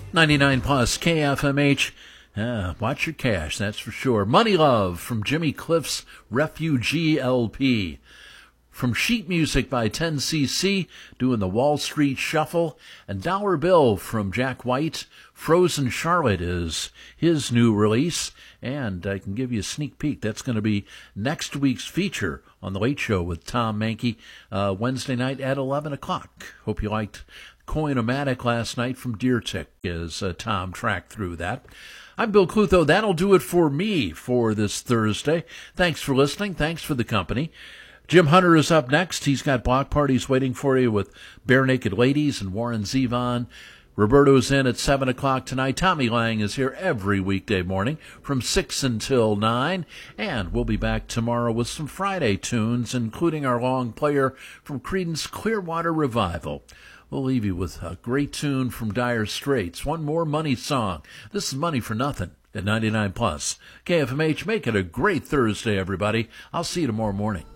99 plus KFMH. Watch your cash, that's for sure. Money Love from Jimmy Cliff's Refugee LP. From sheet music by 10cc, doing the Wall Street Shuffle. And Dollar Bill from Jack White. Frozen Charlotte is his new release. And I can give you a sneak peek. That's going to be next week's feature on The Late Show with Tom Mankey, Wednesday night at 11 o'clock. Hope you liked Coin-O-Matic last night from Deer Tick as Tom tracked through that. I'm Bill Clutho. That'll do it for me for this Thursday. Thanks for listening. Thanks for the company. Jim Hunter is up next. He's got block parties waiting for you with Bare Naked Ladies and Warren Zevon. Roberto's in at 7 o'clock tonight. Tommy Lang is here every weekday morning from 6 until 9. And we'll be back tomorrow with some Friday tunes, including our long player from Creedence Clearwater Revival. We'll leave you with a great tune from Dire Straits. One more Money song. This is Money for Nothing at 99 plus. KFMH, make it a great Thursday, everybody. I'll see you tomorrow morning.